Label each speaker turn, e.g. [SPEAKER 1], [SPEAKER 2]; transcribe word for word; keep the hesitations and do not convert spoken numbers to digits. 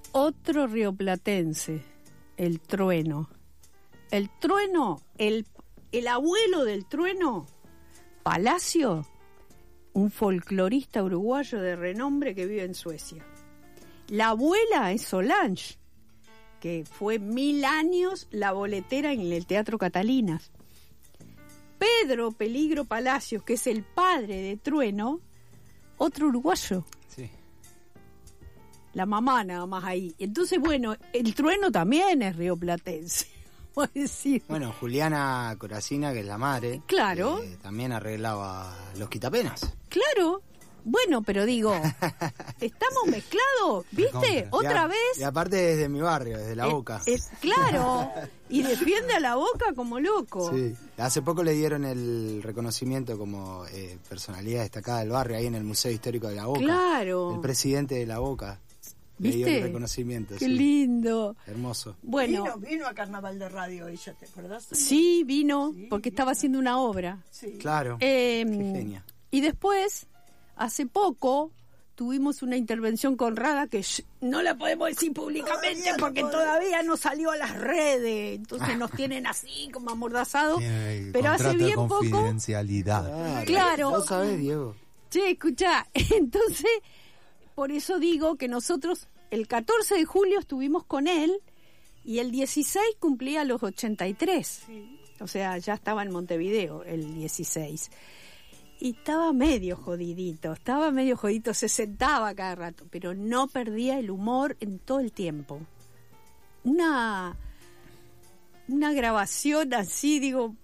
[SPEAKER 1] otro rioplatense, el Trueno. El Trueno, el, el abuelo del Trueno, Palacio, un folclorista uruguayo de renombre que vive en Suecia. La abuela es Solange, que fue mil años la boletera en el Teatro Catalinas. Pedro Peligro Palacios, que es el padre de Trueno, otro uruguayo.
[SPEAKER 2] Sí.
[SPEAKER 1] La mamá nada más ahí. Entonces, bueno, el Trueno también es rioplatense, vamos a decir.
[SPEAKER 2] Bueno, Juliana Coracina, que es la madre,
[SPEAKER 1] Claro.
[SPEAKER 2] eh, también arreglaba los quitapenas.
[SPEAKER 1] Claro. Bueno, pero digo, estamos mezclados, ¿viste?
[SPEAKER 2] Recontra.
[SPEAKER 1] Otra
[SPEAKER 2] Y a-
[SPEAKER 1] vez.
[SPEAKER 2] Y aparte desde mi barrio, desde La
[SPEAKER 1] Eh,
[SPEAKER 2] Boca.
[SPEAKER 1] eh, claro, y defiende a La Boca como loco.
[SPEAKER 2] Sí. Hace poco le dieron el reconocimiento como eh, personalidad destacada del barrio ahí en el Museo Histórico de La Boca.
[SPEAKER 1] Claro.
[SPEAKER 2] El presidente de La Boca le dio
[SPEAKER 1] ¿Viste?
[SPEAKER 2] el reconocimiento.
[SPEAKER 1] Qué
[SPEAKER 2] sí.
[SPEAKER 1] lindo.
[SPEAKER 2] Hermoso.
[SPEAKER 1] Bueno,
[SPEAKER 3] Vino, vino a Carnaval de Radio ella, ¿te acordás?
[SPEAKER 1] sí, vino,
[SPEAKER 3] Sí,
[SPEAKER 1] porque
[SPEAKER 3] vino.
[SPEAKER 1] estaba haciendo una obra.
[SPEAKER 3] Sí.
[SPEAKER 2] Claro.
[SPEAKER 1] Eh,
[SPEAKER 2] Qué genia.
[SPEAKER 1] y después, hace poco, tuvimos una intervención con Rada que sh- no la podemos decir públicamente
[SPEAKER 3] Todavía no
[SPEAKER 1] porque
[SPEAKER 3] podemos.
[SPEAKER 1] todavía no salió a las redes, entonces nos tienen así como amordazados.
[SPEAKER 4] Tiene
[SPEAKER 1] Pero hace
[SPEAKER 4] contrato de
[SPEAKER 1] bien poco,
[SPEAKER 4] confidencialidad.
[SPEAKER 1] Claro.
[SPEAKER 2] Vos sabés, Diego.
[SPEAKER 1] che, escuchá, entonces, por eso digo que nosotros el catorce de julio estuvimos con él y el dieciséis cumplía los ochenta y tres. O sea, ya estaba en Montevideo el dieciséis. Y estaba medio jodidito, estaba medio jodidito, se sentaba cada rato, pero no perdía el humor en todo el tiempo. Una, una grabación así, digo,